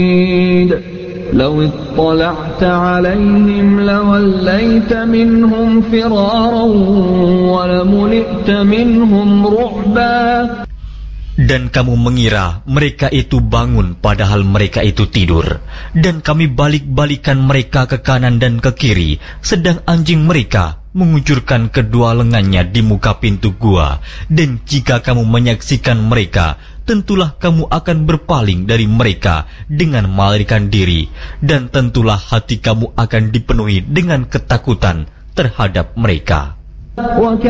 لو اطلعت عليهم لوليت منهم فرارا ولملئت منهم رعبا. Dan kamu mengira mereka itu bangun padahal mereka itu tidur. Dan kami balik-balikan mereka ke kanan dan ke kiri, sedang anjing mereka mengucurkan kedua lengannya di muka pintu gua. Dan jika kamu menyaksikan mereka, tentulah kamu akan berpaling dari mereka dengan melarikan diri. Dan tentulah hati kamu akan dipenuhi dengan ketakutan terhadap mereka.